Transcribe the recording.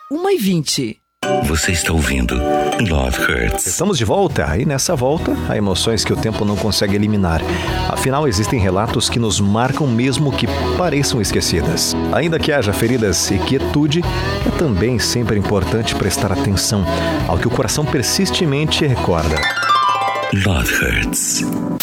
1h20. Você está ouvindo Love Hurts. Estamos de volta e nessa volta há emoções que o tempo não consegue eliminar. Afinal, existem relatos que nos marcam mesmo que pareçam esquecidas. Ainda que haja feridas e quietude, é também sempre importante prestar atenção ao que o coração persistentemente recorda. Love Hurts.